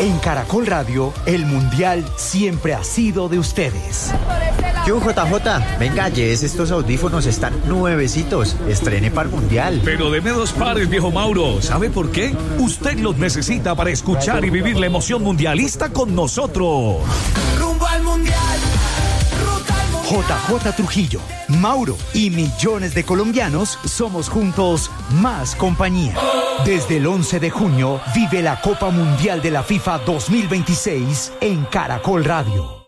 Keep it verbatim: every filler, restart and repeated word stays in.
En Caracol Radio, el Mundial siempre ha sido de ustedes. Yo, J J, venga, llévese estos audífonos, están nuevecitos. Estrene para el Mundial. Pero deme dos pares, viejo Mauro. ¿Sabe por qué? Usted los necesita para escuchar y vivir la emoción mundialista con nosotros. Rumbo al Mundial. J J Trujillo, Mauro y millones de colombianos somos juntos más compañía. Desde el once de junio vive la Copa Mundial de la FIFA dos mil veintiséis en Caracol Radio.